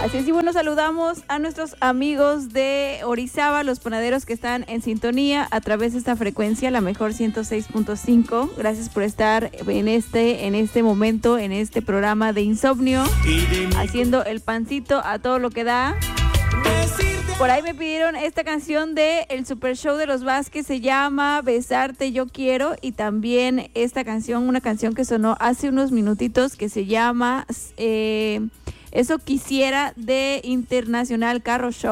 Así es, y bueno, saludamos a nuestros amigos de Orizaba, los panaderos que están en sintonía a través de esta frecuencia, la mejor 106.5. Gracias por estar en este momento, en este programa de insomnio, haciendo el pancito a todo lo que da. Por ahí me pidieron esta canción de El Super Show de los Vázquez, se llama Besarte Yo Quiero, y también esta canción, una canción que sonó hace unos minutitos que se llama Eso Quisiera, de Internacional Carro Show.